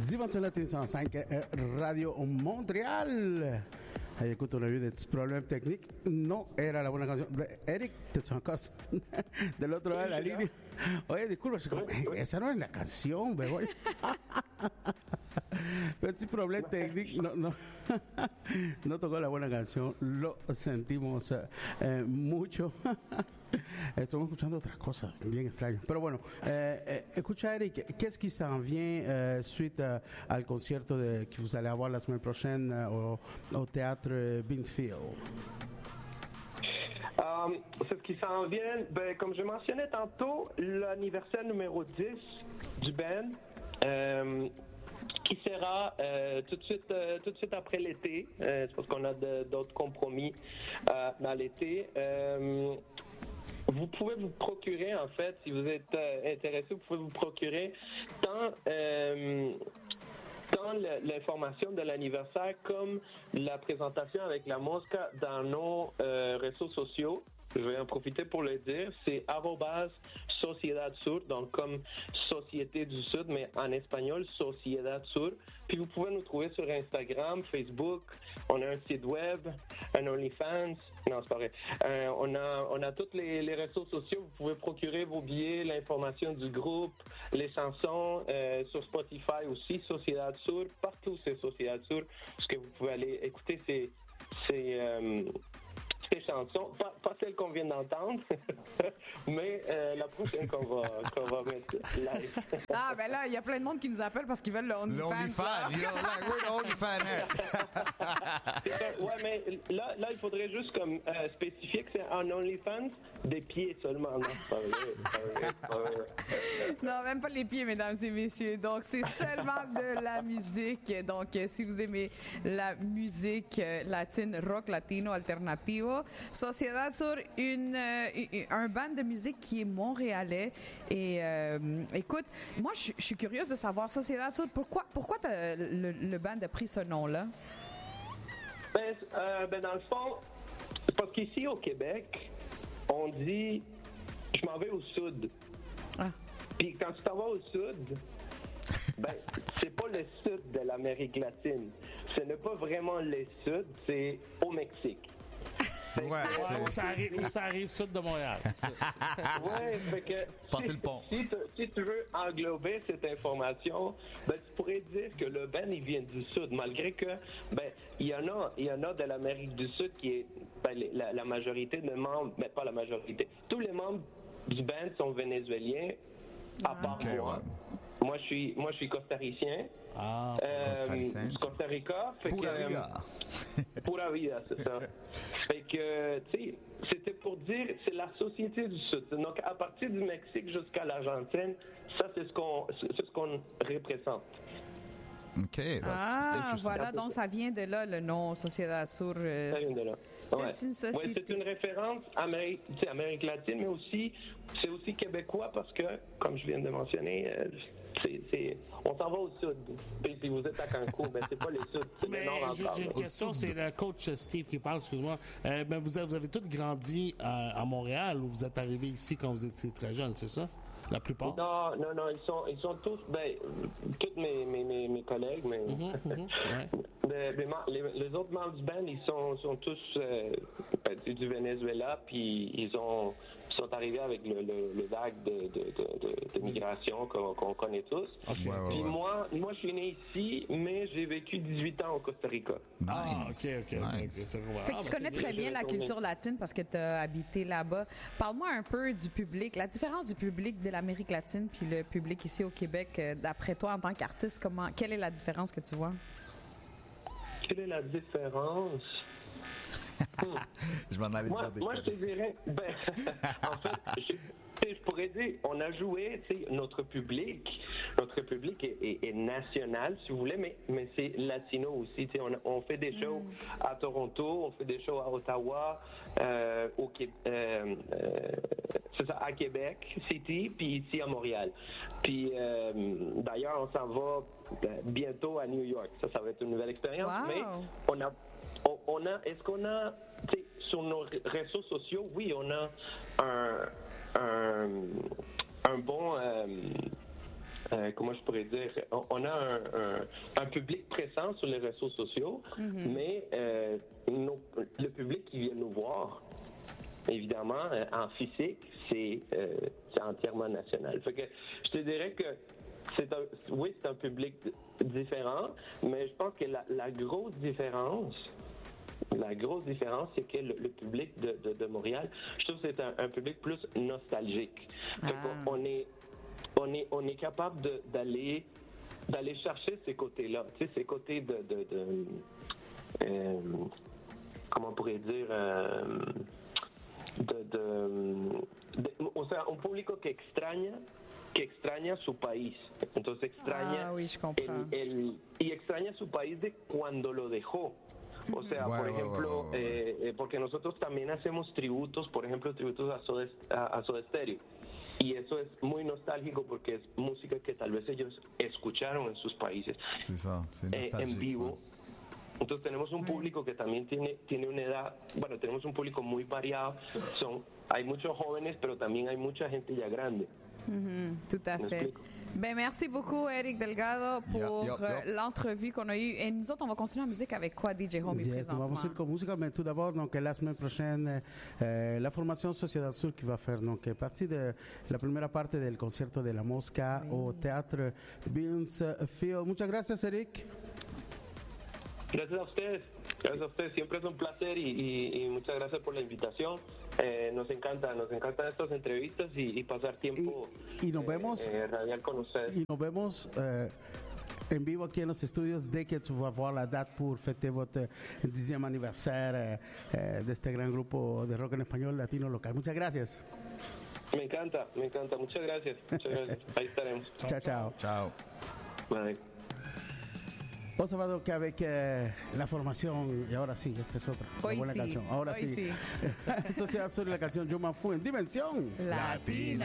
Dimension Latine 105 Radio Montréal. Écoute, on a eu des petits problèmes techniques. No era la buena canción. Eric, te encore del otro lado de la línea. Oye, disculpa, esa no es la canción, bebo. Petit problème technique, no tocó la buena canción, lo sentimos mucho. Estamos escuchando otras cosas bien extrañas. Pero bueno, escucha Eric, qu'est-ce qui s'en vient suite al concierto que vous allez avoir la semaine prochaine au théâtre Beansfield? Ce qui s'en vient, comme je mentionnais tantôt, l'anniversaire numéro 10 du band, qui sera tout de suite après l'été. C'est parce qu'on a d'autres compromis dans l'été. Vous pouvez vous procurer, en fait, si vous êtes intéressé, vous pouvez vous procurer tant l'information de l'anniversaire comme la présentation avec la mosca dans nos réseaux sociaux. Je vais en profiter pour le dire. C'est @Sociedad Sur, donc comme Société du Sud, mais en espagnol, Sociedad Sur. Puis vous pouvez nous trouver sur Instagram, Facebook. On a un site web, un OnlyFans. Non, c'est pas vrai. On a tous les réseaux sociaux. Vous pouvez procurer vos billets, l'information du groupe, les chansons sur Spotify aussi, Sociedad Sur. Partout, c'est Sociedad Sur. Ce que vous pouvez aller écouter, c'est ces chansons, pas celle qu'on vient d'entendre, mais la prochaine qu'on va mettre live. Ah, ben là, il y a plein de monde qui nous appelle parce qu'ils veulent le OnlyFans. L'OnlyFans, we're the OnlyFans. Ouais, mais là, il faudrait juste comme spécifier que c'est un OnlyFans des pieds seulement. Non, c'est pas vrai. Non, même pas les pieds, mesdames et messieurs. Donc, c'est seulement de la musique. Donc, si vous aimez la musique latine, rock latino, alternativo, Sociedad Sur, un band de musique qui est montréalais. Et écoute, moi, je suis curieuse de savoir, Sociedad Sur, pourquoi le band a pris ce nom-là? Dans le fond, parce qu'ici au Québec, on dit je m'en vais au sud. Ah. Puis quand tu t'en vas au sud, c'est pas le sud de l'Amérique latine. Ce n'est pas vraiment le sud, c'est au Mexique. Ça arrive sud de Montréal. Ouais, fait que passer le pont. Si tu veux englober cette information, tu pourrais dire que le band il vient du sud, malgré que il y en a de l'Amérique du Sud qui est la majorité de membres, mais pas la majorité. Tous les membres du band sont vénézuéliens, à part moi. Ouais. Moi, je suis costaricien. Du Costa Rica. Pura vida, c'est ça. Fait que, tu sais, c'était pour dire, c'est la société du Sud. Donc, à partir du Mexique jusqu'à l'Argentine, ça, c'est ce qu'on représente. OK. Voilà, donc ça vient de là, le nom Sociedad Sur. Ça vient de là. C'est une société. Ouais, c'est une référence Amérique latine, mais aussi, c'est aussi québécois parce que, comme je viens de mentionner, on s'en va au sud. Puis si vous êtes à Cancun, c'est pas le sud, c'est le nord encore. J'ai une question, c'est le coach Steve qui parle, excuse-moi. Vous avez tous grandi à Montréal ou vous êtes arrivés ici quand vous étiez très jeune, c'est ça? La plupart? Non, ils sont tous, tous mes collègues, mais les autres membres du band, ils sont tous du Venezuela, puis ils sont arrivés avec le vague de migration qu'on connaît tous. Okay. Puis moi, je suis né ici, mais j'ai vécu 18 ans au Costa Rica. Nice. Ah, OK. Fait que tu connais très bien la culture latine parce que tu as habité là-bas. Parle-moi un peu du public, la différence du public de l'Amérique latine puis le public ici au Québec. D'après toi, en tant qu'artiste, quelle est la différence que tu vois? Quelle est la différence? Je m'en avais déjà Moi, je te dirais, en fait, je pourrais dire, on a joué, notre public est national, si vous voulez, mais c'est latino aussi. On fait des shows à Toronto, on fait des shows à Ottawa, c'est ça, à Québec City, puis ici à Montréal. Puis d'ailleurs, on s'en va bientôt à New York. Ça va être une nouvelle expérience, mais est-ce qu'on a, sur nos réseaux sociaux, oui, on a un bon comment je pourrais dire, on a un public présent sur les réseaux sociaux, mais le public qui vient nous voir, évidemment, en physique, c'est entièrement national. Fait que je te dirais que c'est un public différent, mais je pense que la grosse différence, c'est que le public de Montréal, je trouve que c'est un public plus nostalgique. Fait qu'on est capable d'aller chercher ces côtés-là, tu sais, ces côtés comment on pourrait dire, o sea, un público que extraña su país. Entonces extraña oui, je comprends. y extraña su país de cuando lo dejó. O sea, por ejemplo, porque nosotros también hacemos tributos, por ejemplo, tributos a Soda Stereo. Y eso es muy nostálgico porque es música que tal vez ellos escucharon en sus países en vivo. Entonces tenemos un público que también tiene una edad, bueno, tenemos un público muy variado. Hay muchos jóvenes, pero también hay mucha gente ya grande. Tout à fait. Ben, merci beaucoup, Eric Delgado, pour l'entrevue qu'on a eue. Et nous autres, on va continuer la musique avec quoi, DJ Homie, présentement? Vamos a ir con música, mais tout d'abord, donc, la semaine prochaine, la formation Sociedad Sur qui va faire donc, partie de la primera parte del concierto de La Mosca au Théâtre Beans Field. Muchas gracias, Eric. Gracias a ustedes. Gracias a ustedes. Siempre es un placer y muchas gracias por la invitación. Nos encantan estas entrevistas y pasar tiempo y nos vemos radial con ustedes. Y nos vemos en vivo aquí en los estudios dès que tu vas voir la date pour fêter votre 10e anniversaire de este gran grupo de rock en español latino local. Muchas gracias. Me encanta. Muchas gracias. Ahí estaremos. Ciao. Ciao. Bye. On se va donc avec la formación, y ahora sí, esta es otra, Hoy buena sí, canción. Ahora hoy sí. sí. Sociedad Sur y la canción Yo Me Fui en Dimensión Latina.